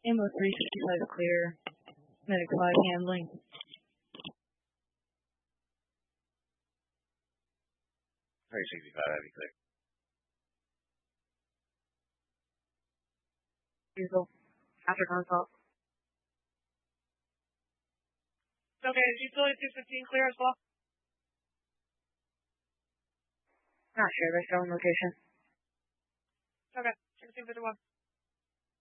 Ammo 365 clear. Medic 5 handling. 365 heavy clear. Diesel. After consult. Okay, is utility 215 clear as well? Not sure, they're still in location. Okay, 1651.